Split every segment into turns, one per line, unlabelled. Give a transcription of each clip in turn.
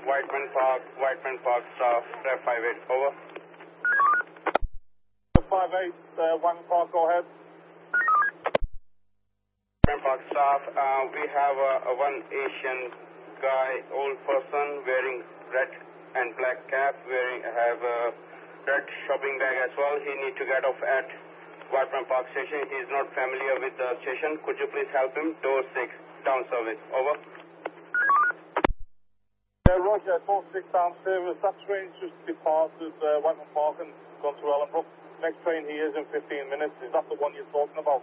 Whiteman Park, staff, Rep 58, over.
58, Whiteman Park, go ahead.
Whiteman Park staff, we have one Asian guy, old person, wearing red and black cap, have a red shopping bag as well. He need to get off at Whiteman Park station. He is not familiar with the station. Could you please help him? Door 6, down service, over.
Roger, door 6 down service. That train just departed Whiteman Park and gone to Ellenbrook. Next train here is in 15 minutes. Is that the one you're talking about?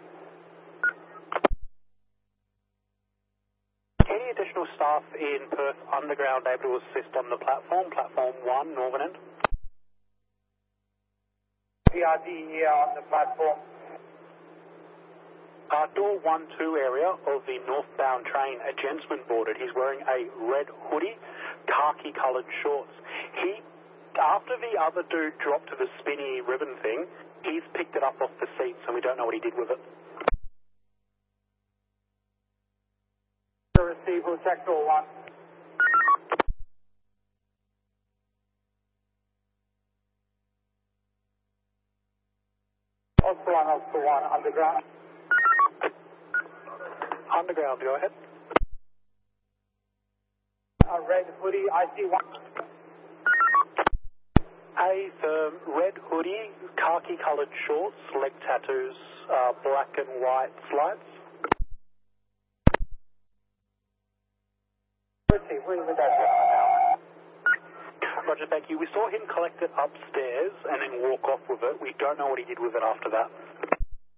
Any additional staff in Perth Underground able to assist on the platform 1, northern end?
PRD here on the platform.
Door 1-2 area of the northbound train, a gentleman boarded. He's wearing a red hoodie, khaki coloured shorts. After the other dude dropped to the spinny ribbon thing, he's picked it up off the seat, so we don't know what he did with it.
Receiver, check door 1. Oscar 1, underground.
Underground, go ahead.
Red hoodie, IC1.
Red hoodie, khaki coloured shorts, leg tattoos, black and white slides. Roger, thank you. We saw him collect it upstairs and then walk off with it. We don't know what he did with it after that.